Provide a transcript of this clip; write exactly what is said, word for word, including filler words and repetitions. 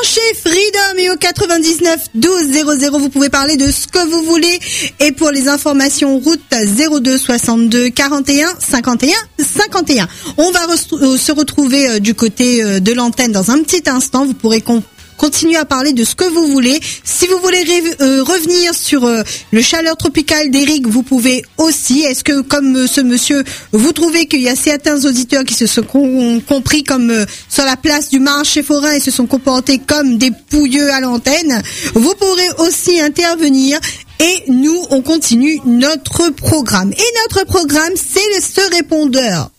branchez Freedom et au quatre-vingt-dix-neuf douze zéro zéro, vous pouvez parler de ce que vous voulez. Et pour les informations, route zéro deux soixante-deux quarante et un cinquante et un cinquante et un. On va re- se retrouver euh, du côté euh, de l'antenne dans un petit instant. Vous pourrez con- continuer à parler de ce que vous voulez. Si vous voulez ré- euh, revenir sur euh, le chaleur tropicale d'Eric, vous pouvez aussi. Est-ce que, comme euh, ce monsieur, vous trouvez qu'il y a certains auditeurs qui se sont com- compris comme euh, sur la place du marché forain et se sont comportés comme des pouilleux à l'antenne? Vous pourrez aussi intervenir. Et nous, on continue notre programme. Et notre programme, c'est ce répondeur.